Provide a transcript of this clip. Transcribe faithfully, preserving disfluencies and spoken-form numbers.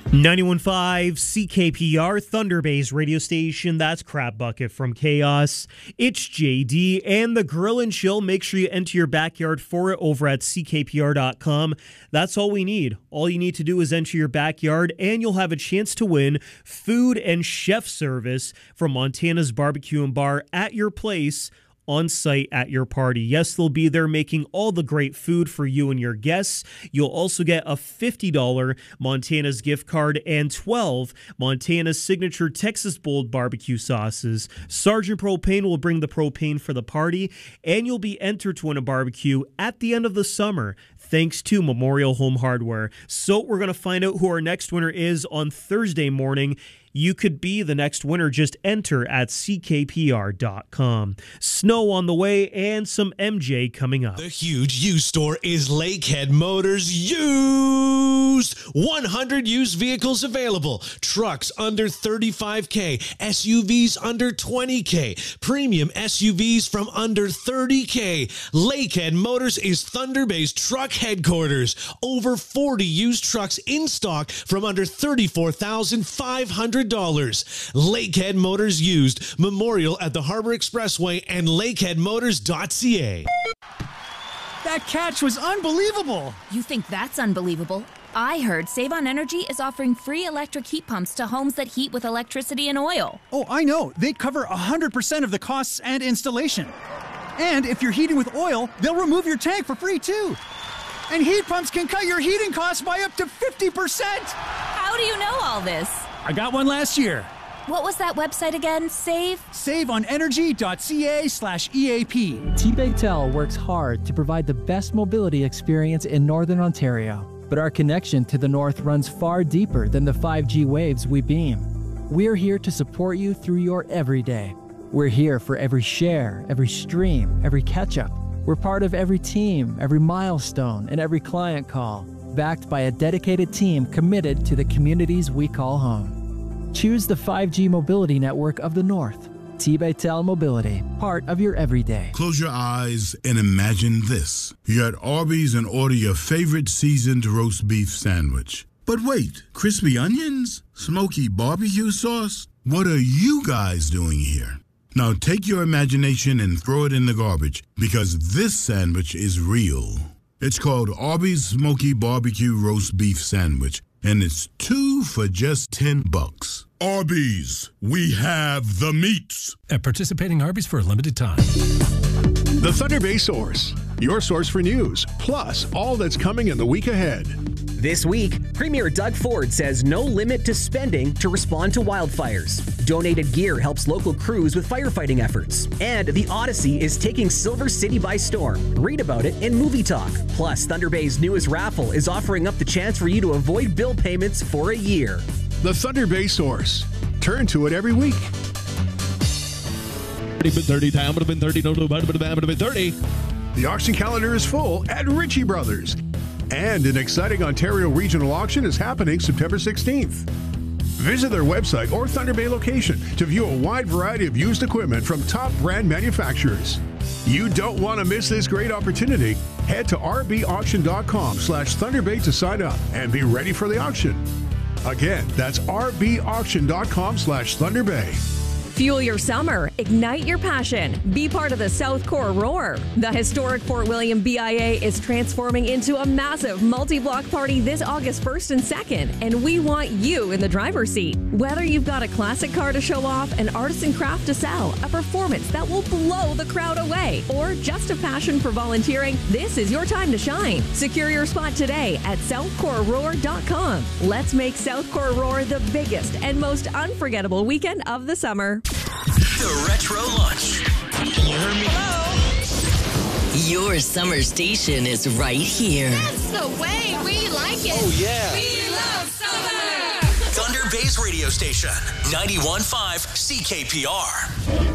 ninety-one point five C K P R, Thunder Bay's radio station. That's Crab Bucket from Chaos. It's J D and the Grill and Chill. Make sure you enter your backyard for it over at C K P R dot com. That's all we need. All you need to do is enter your backyard, and you'll have a chance to win food and chef service from Montana's Barbecue and Bar at your place, on site at your party. Yes, they'll be there making all the great food for you and your guests. You'll also get a fifty dollars Montana's gift card and twelve Montana's signature Texas Bold barbecue sauces. Sergeant Propane will bring the propane for the party, and you'll be entered to win a barbecue at the end of the summer, thanks to Memorial Home Hardware. So we're going to find out who our next winner is on Thursday morning. You could be the next winner. Just enter at C K P R dot com. Snow on the way and some M J coming up. The huge used store is Lakehead Motors Used. one hundred used vehicles available. Trucks under thirty-five K. S U Vs under twenty K. Premium S U Vs from under thirty K. Lakehead Motors is Thunder Bay's truck headquarters. Over forty used trucks in stock from under thirty-four thousand five hundred dollars. Lakehead Motors Used. Memorial at the Harbor Expressway and lakehead motors dot c a. That catch was unbelievable. You think that's unbelievable? I heard Save on Energy is offering free electric heat pumps to homes that heat with electricity and oil. Oh, I know. They cover one hundred percent of the costs and installation. And if you're heating with oil, they'll remove your tank for free, too. And heat pumps can cut your heating costs by up to fifty percent. How do you know all this? I got one last year. What was that website again? Save? save on energy dot c a slash E A P. T-Bechtel works hard to provide the best mobility experience in Northern Ontario. But our connection to the North runs far deeper than the five G waves we beam. We're here to support you through your everyday. We're here for every share, every stream, every catch-up. We're part of every team, every milestone, and every client call, backed by a dedicated team committed to the communities we call home. Choose the five G mobility network of the North. T-Bechtel Mobility, part of your everyday. Close your eyes and imagine this. You're at Arby's and order your favorite seasoned roast beef sandwich. But wait, crispy onions? Smoky barbecue sauce? What are you guys doing here? Now take your imagination and throw it in the garbage, because this sandwich is real. It's called Arby's Smoky Barbecue Roast Beef Sandwich, and it's two for just ten bucks. Arby's, we have the meats. At participating Arby's for a limited time. The Thunder Bay Source, your source for news, plus all that's coming in the week ahead. This week, Premier Doug Ford says no limit to spending to respond to wildfires. Donated gear helps local crews with firefighting efforts. And the Odyssey is taking Silver City by storm. Read about it in Movie Talk. Plus, Thunder Bay's newest raffle is offering up the chance for you to avoid bill payments for a year. The Thunder Bay Source. Turn to it every week. thirty, time would have been thirty, no, no, would have been thirty. The auction calendar is full at Ritchie Brothers. And an exciting Ontario regional auction is happening September sixteenth. Visit their website or Thunder Bay location to view a wide variety of used equipment from top brand manufacturers. You don't want to miss this great opportunity. Head to r b auction dot com slash Thunder Bay to sign up and be ready for the auction. Again, that's r b auction dot com slash Thunder Bay. Fuel your summer, ignite your passion, be part of the South Core Roar. The historic Fort William B I A is transforming into a massive multi-block party this August first and second, and we want you in the driver's seat. Whether you've got a classic car to show off, an artisan craft to sell, a performance that will blow the crowd away, or just a passion for volunteering, this is your time to shine. Secure your spot today at south core roar dot com. Let's make South Core Roar the biggest and most unforgettable weekend of the summer. The Retro Lunch. Can you hear me? Hello? Your summer station is right here. That's the way we like it. Oh, yeah. We love summer. Thunder Bay's radio station, ninety-one point five C K P R.